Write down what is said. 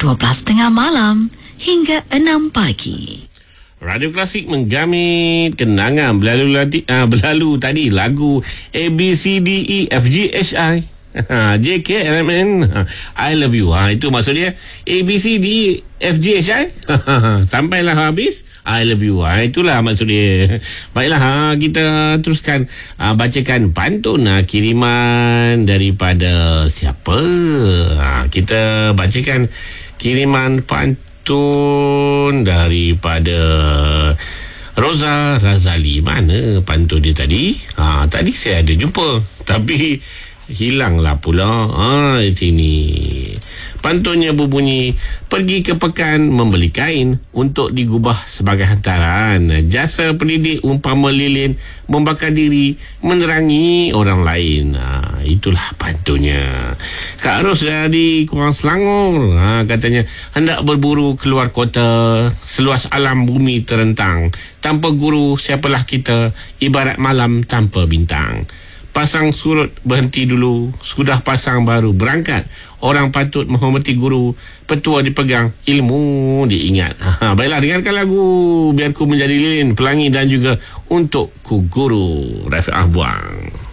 12 tengah malam hingga 6 pagi. Radio Klasik menggamit kenangan berlalu tadi lagu ABCDEFGHI JKLMN I love you. Itu maksud dia ABCDEFGHI sampailah habis I love you. Itulah maksud dia. Baiklah, kita teruskan bacakan pantun kiriman daripada siapa. Kita bacakan kiriman pantun daripada Roza Razali. Mana pantun dia tadi? Tadi saya ada jumpa, tapi hilanglah pula. Sini pantunnya berbunyi, pergi ke pekan membeli kain untuk digubah sebagai hantaran. Jasa pendidik umpama lilin, membakar diri menerangi orang lain. Itulah pantunnya. Kak Ros dari Kuala Selangor, katanya hendak berburu keluar kota, seluas alam bumi terentang. Tanpa guru siapalah kita, ibarat malam tanpa bintang. Pasang surut berhenti dulu, sudah pasang baru berangkat. Orang patut menghormati guru, petua dipegang, ilmu diingat. Baiklah, dengarkan lagu Biar Ku Menjadi Lilin, Pelangi dan juga Untuk Ku Guru, Rafiq Buang.